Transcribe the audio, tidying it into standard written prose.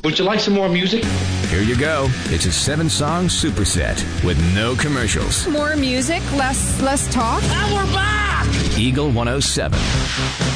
Would you like some more music? Here you go. It's a 7-song superset with no commercials. More music, less talk. And we're back! Eagle 107.